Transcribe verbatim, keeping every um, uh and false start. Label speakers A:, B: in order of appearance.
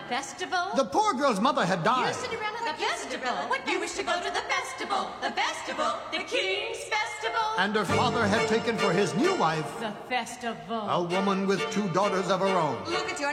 A: festival?
B: The poor girl's mother had
A: You,
B: died.
A: Cinderella, the festival. What, you wish to go to the festival? The festival? The King's festival?
B: And her father had taken for his new wife
A: The festival.
B: a woman with two daughters of her own.
C: Look at your